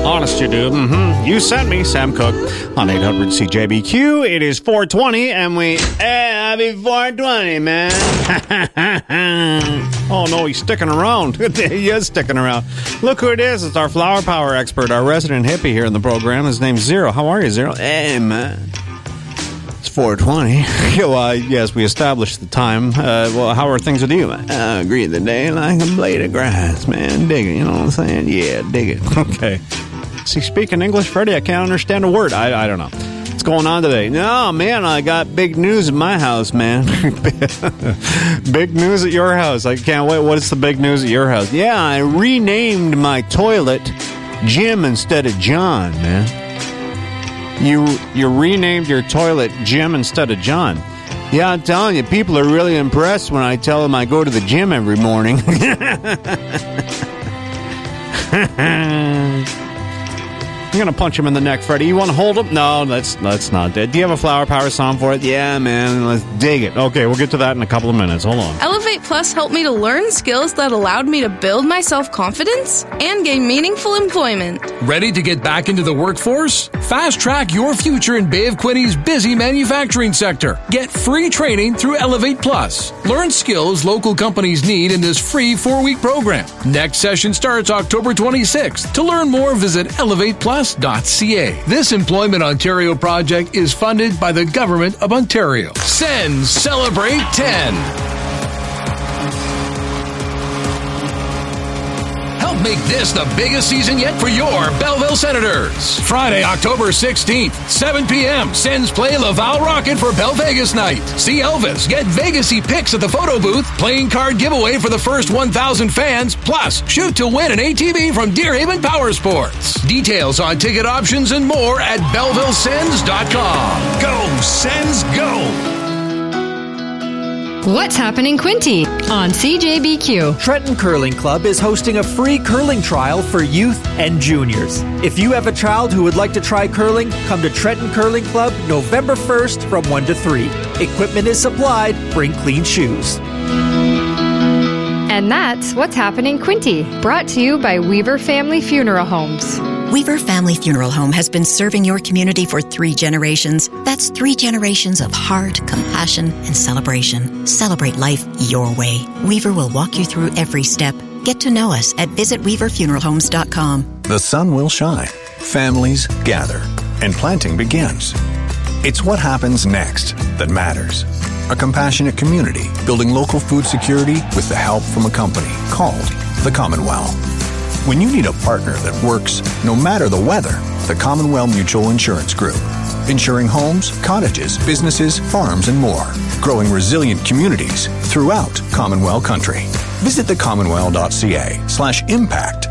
Honest you do. You sent me, Sam Cooke, on 800-CJBQ. It is 420, and happy 420, man. Oh, no, he's sticking around. He is sticking around. Look who it is. It's our flower power expert, our resident hippie here in the program. His name's Zero. How are you, Zero? Hey, man. It's 420. Well, yes, we established the time. Well, how are things with you? I agree the day like a blade of grass, man. Dig it, you know what I'm saying? Yeah, dig it. Okay. Is he speaking English, Freddie? I can't understand a word. I don't know. What's going on today? No, man, I got big news at my house, man. Big news at your house. I can't wait. What is the big news at your house? Yeah, I renamed my toilet Jim instead of John, man. You renamed your toilet Jim instead of John. Yeah, I'm telling you, people are really impressed when I tell them I go to the gym every morning. I'm going to punch him in the neck, Freddie. You want to hold him? No, that's not it. Do you have a flower power song for it? Yeah, man. Let's dig it. Okay, we'll get to that in a couple of minutes. Hold on. Elevate Plus helped me to learn skills that allowed me to build my self-confidence and gain meaningful employment. Ready to get back into the workforce? Fast track your future in Bay of Quinty's busy manufacturing sector. Get free training through Elevate Plus. Learn skills local companies need in this free 4-week program. Next session starts October 26th. To learn more, visit elevateplus.ca. This Employment Ontario project is funded by the Government of Ontario. Sens Celebrate 10. Help make this the biggest season yet for your Belleville Senators. Friday, October 16th, 7 p.m. Sens play Laval Rocket for Bell Vegas night. See Elvis, get Vegas-y pics at the photo booth, playing card giveaway for the first 1,000 fans, plus shoot to win an ATV from Deerhaven Power Sports. Details on ticket options and more at BellevilleSens.com. Go, Sens, go! What's happening, Quinty? On CJBQ. Trenton Curling Club is hosting a free curling trial for youth and juniors. If you have a child who would like to try curling, come to Trenton Curling Club November 1st from 1 to 3. Equipment is supplied. Bring clean shoes. And that's What's Happening, Quinty. Brought to you by Weaver Family Funeral Homes. Weaver Family Funeral Home has been serving your community for 3 generations. That's 3 generations of heart, compassion, and celebration. Celebrate life your way. Weaver will walk you through every step. Get to know us at visitweaverfuneralhomes.com. The sun will shine, families gather, and planting begins. It's what happens next that matters. A compassionate community building local food security with the help from a company called the Commonwealth. When you need a partner that works no matter the weather, the Commonwealth Mutual Insurance Group. Insuring homes, cottages, businesses, farms, and more. Growing resilient communities throughout Commonwealth country. Visit thecommonwealth.ca/impact